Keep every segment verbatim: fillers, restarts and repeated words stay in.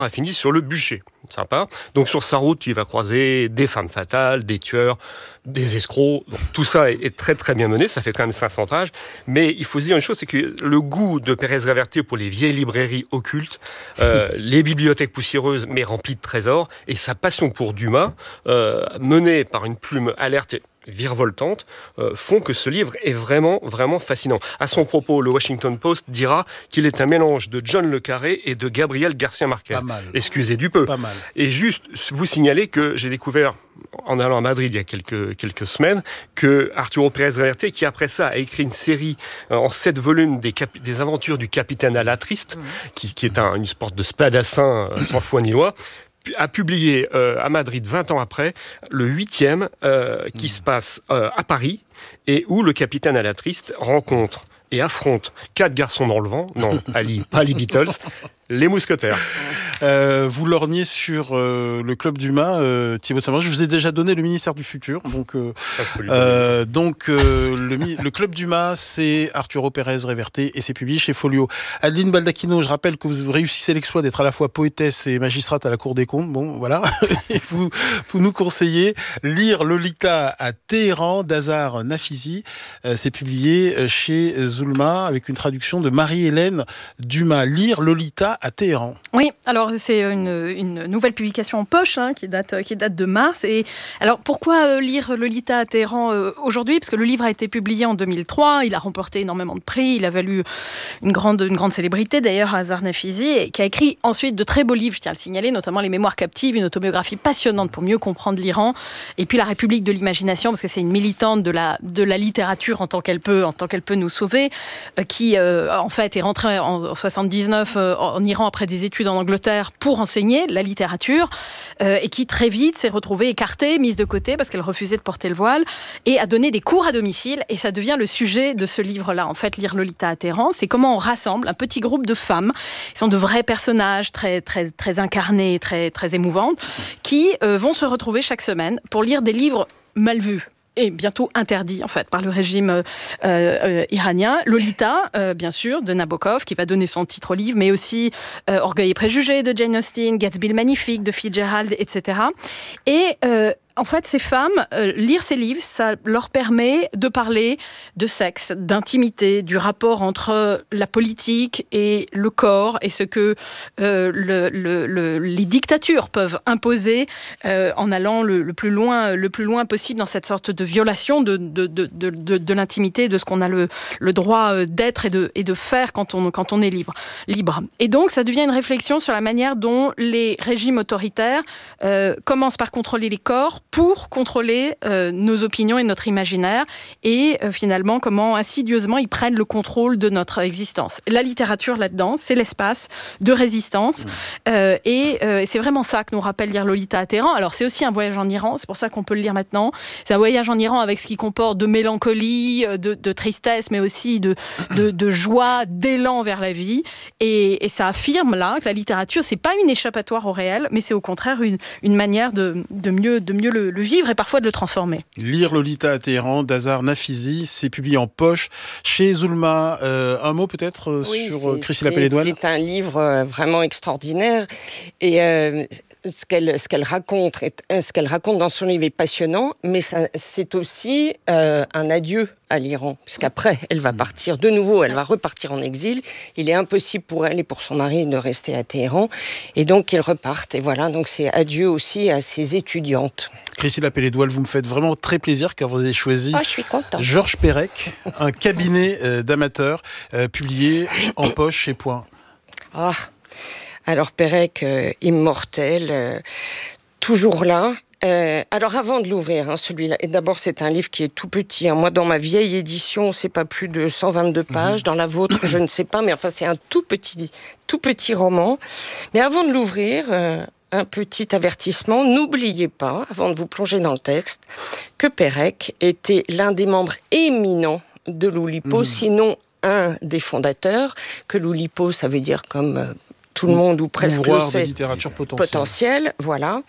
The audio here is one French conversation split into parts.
a fini sur le bûcher. Sympa. Donc sur sa route, il va croiser des femmes fatales, des tueurs, des escrocs. Donc, tout ça est très très bien mené. Ça fait quand même cinq cents pages. Mais il faut se dire une chose, c'est que le goût de Pérez Reverte pour les vieilles librairies occultes, euh, les bibliothèques poussiéreuses mais remplies de trésors, et sa passion pour Dumas, euh, menée par une plume alerte et virevoltante, euh, font que ce livre est vraiment, vraiment fascinant. À son propos, le Washington Post dira qu'il est un mélange de John le Carré et de Gabriel Garcia Marquez. Pas mal. Excusez du peu. Pas mal. Et juste vous signaler que j'ai découvert, en allant à Madrid il y a quelques, quelques semaines, que Arturo Pérez Reverte, qui après ça a écrit une série euh, en sept volumes des, capi- des aventures du capitaine à la Triste, mmh. qui, qui est un, une sorte de spadassin euh, sans foi ni loi, a publié euh, à Madrid vingt ans après le huitième euh, qui mmh. se passe euh, à Paris et où le capitaine à la Triste rencontre et affronte quatre garçons dans le vent, non, Ali, pas les Beatles, les mousquetaires. Euh, vous lorgnez sur euh, le Club Dumas, euh, Thibaut de Saint-Maurice. Je vous ai déjà donné le ministère du futur. Donc, euh, euh, donc euh, le, le Club Dumas, c'est Arturo Pérez Reverte et c'est publié chez Folio. Adeline Baldacchino, je rappelle que vous réussissez l'exploit d'être à la fois poétesse et magistrate à la Cour des comptes. Bon, voilà. Et vous, vous nous conseillez lire Lolita à Téhéran d'Azar Nafizi. Euh, c'est publié chez Zulma avec une traduction de Marie-Hélène Dumas. Lire Lolita à Téhéran. Oui, alors c'est une, une nouvelle publication en poche hein, qui, date, qui date de mars. Et alors pourquoi euh, lire Lolita à Téhéran euh, aujourd'hui ? Parce que le livre a été publié en deux mille trois, il a remporté énormément de prix, il a valu une grande, une grande célébrité d'ailleurs à Azar Nafizi, et qui a écrit ensuite de très beaux livres, je tiens à le signaler, notamment Les Mémoires captives, une autobiographie passionnante pour mieux comprendre l'Iran, et puis La République de l'imagination, parce que c'est une militante de la, de la littérature en tant qu'elle peut, en tant qu'elle peut nous sauver, euh, qui euh, en fait est rentrée en soixante-dix-neuf euh, en Iran après des études en Angleterre pour enseigner la littérature euh, et qui très vite s'est retrouvée écartée, mise de côté parce qu'elle refusait de porter le voile et a donné des cours à domicile, et ça devient le sujet de ce livre-là. En fait, Lire Lolita à Téhéran, c'est comment on rassemble un petit groupe de femmes qui sont de vrais personnages très, très, très incarnés, très, très émouvantes, qui euh, vont se retrouver chaque semaine pour lire des livres mal vus et bientôt interdit en fait par le régime euh, euh, iranien. Lolita, euh, bien sûr, de Nabokov, qui va donner son titre au livre, mais aussi euh, Orgueil et préjugés de Jane Austen, Gatsby le magnifique de Fitzgerald, et cetera. Et euh, en fait, ces femmes, euh, lire ces livres, ça leur permet de parler de sexe, d'intimité, du rapport entre la politique et le corps, et ce que euh, le, le, le, les dictatures peuvent imposer euh, en allant le, le, plus loin, le plus loin possible dans cette sorte de violation de, de, de, de, de, de l'intimité, de ce qu'on a le, le droit d'être et de, et de faire quand on, quand on est libre, libre. Et donc, ça devient une réflexion sur la manière dont les régimes autoritaires euh, commencent par contrôler les corps, pour contrôler euh, nos opinions et notre imaginaire, et euh, finalement comment insidieusement ils prennent le contrôle de notre existence. La littérature là-dedans, c'est l'espace de résistance, euh, et euh, c'est vraiment ça que nous rappelle Lire Lolita à Téhéran. Alors c'est aussi un voyage en Iran, c'est pour ça qu'on peut le lire maintenant. C'est un voyage en Iran avec ce qui comporte de mélancolie, de, de tristesse, mais aussi de, de, de joie, d'élan vers la vie, et, et ça affirme là que la littérature, c'est pas une échappatoire au réel, mais c'est au contraire une, une manière de, de mieux, de mieux le, le vivre et parfois de le transformer. Lire Lolita à Téhéran d'Azar Nafizi, c'est publié en poche chez Zulma. Euh, un mot peut-être oui, sur Christine Lapelle-Édouane. C'est un livre vraiment extraordinaire, et euh, ce qu'elle, ce qu'elle raconte, ce qu'elle raconte dans son livre est passionnant, mais ça, c'est aussi euh, un adieu à l'Iran, puisqu'après, elle va partir de nouveau, elle va repartir en exil. Il est impossible pour elle et pour son mari de rester à Téhéran, et donc ils repartent. Et voilà, donc c'est adieu aussi à ses étudiantes. Christine Lapelle-Édouane, vous me faites vraiment très plaisir car vous avez choisi oh, je suis contente. Georges Perec, un cabinet euh, d'amateurs, euh, publié en poche chez Point. Ah, alors Perec, euh, immortel, euh, toujours là. Euh, alors avant de l'ouvrir, hein, celui-là, et d'abord c'est un livre qui est tout petit. Hein. Moi, dans ma vieille édition, c'est pas plus de cent vingt-deux pages. Mmh. Dans la vôtre, je ne sais pas, mais enfin c'est un tout petit, tout petit roman. Mais avant de l'ouvrir, euh, un petit avertissement. N'oubliez pas, avant de vous plonger dans le texte, que Perec était l'un des membres éminents de l'Oulipo, mmh. sinon un des fondateurs. Que l'Oulipo, ça veut dire comme euh, tout le monde ou presque le sait, de littérature potentielle. potentielle, voilà.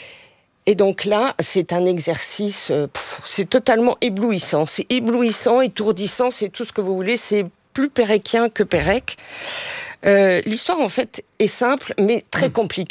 Et donc là, c'est un exercice, euh, pff, c'est totalement éblouissant. C'est éblouissant, étourdissant, c'est tout ce que vous voulez. C'est plus péréquien que Perec. Euh, l'histoire, en fait, est simple, mais très compliquée.